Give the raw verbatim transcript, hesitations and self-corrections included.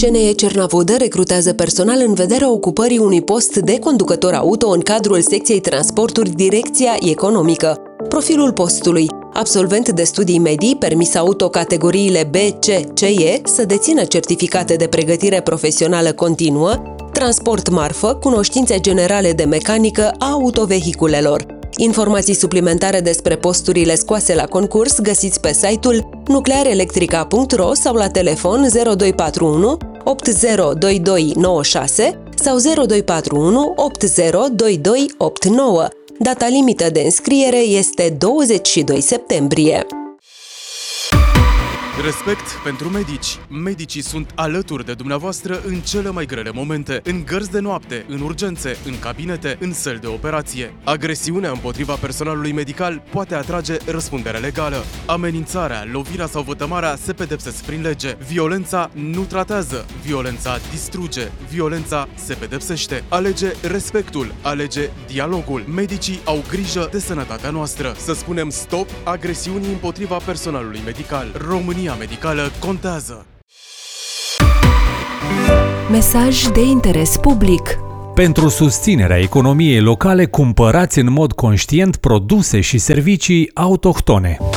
C N E Cernavodă recrutează personal în vederea ocupării unui post de conducător auto în cadrul secției transporturi Direcția Economică. Profilul postului: absolvent de studii medii, permis auto categoriile B, C, C E, să dețină certificate de pregătire profesională continuă, transport marfă, cunoștințe generale de mecanică a autovehiculelor. Informații suplimentare despre posturile scoase la concurs găsiți pe site-ul nuclearelectrica punct ro sau la telefon zero doi patru unu opt zero doi doi nouă șase sau zero doi patru unu opt zero doi doi opt nouă. Data limită de înscriere este douăzeci și doi septembrie. Respect pentru medici. Medicii sunt alături de dumneavoastră în cele mai grele momente, în gărzi de noapte, în urgențe, în cabinete, în săli de operație. Agresiunea împotriva personalului medical poate atrage răspundere legală. Amenințarea, lovirea sau vătămarea se pedepsesc prin lege. Violența nu tratează, violența distruge, violența se pedepsește. Alege respectul, alege dialogul. Medicii au grijă de sănătatea noastră. Să spunem stop agresiunii împotriva personalului medical. România medicală contează. Mesaj de interes public. Pentru susținerea economiei locale, cumpărați în mod conștient produse și servicii autohtone.